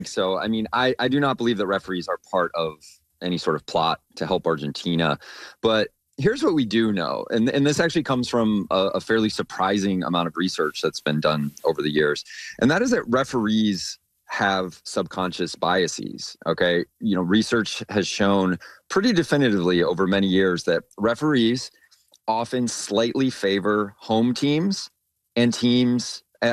So, I mean, I do not believe that referees are part of any sort of plot to help Argentina. But here's what we do know. And this actually comes from a fairly surprising amount of research that's been done over the years. And that is that referees have subconscious biases. Okay. You know, research has shown pretty definitively over many years that referees often slightly favor home teams and teams